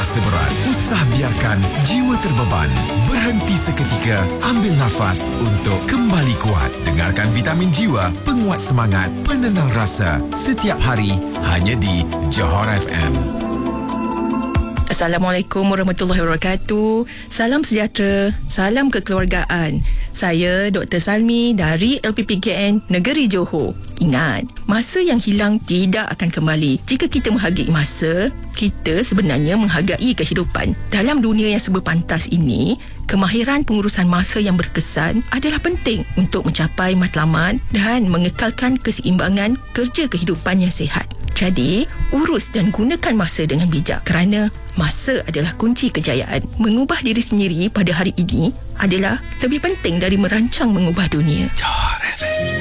rasa berat, usah biarkan jiwa terbeban. Berhenti seketika, ambil nafas untuk kembali kuat. Dengarkan Vitamin Jiwa, penguat semangat, penenang rasa. Setiap hari, hanya di Johor FM. Assalamualaikum warahmatullahi wabarakatuh. Salam sejahtera, salam kekeluargaan. Saya Dr. Salmi dari LPPKN Negeri Johor. Ingat, masa yang hilang tidak akan kembali. Jika kita menghargai masa, kita sebenarnya menghargai kehidupan. Dalam dunia yang serba pantas ini, kemahiran pengurusan masa yang berkesan adalah penting untuk mencapai matlamat dan mengekalkan keseimbangan kerja kehidupan yang sihat. Jadi, urus dan gunakan masa dengan bijak kerana masa adalah kunci kejayaan. Mengubah diri sendiri pada hari ini adalah lebih penting dari merancang mengubah dunia. Johor FM.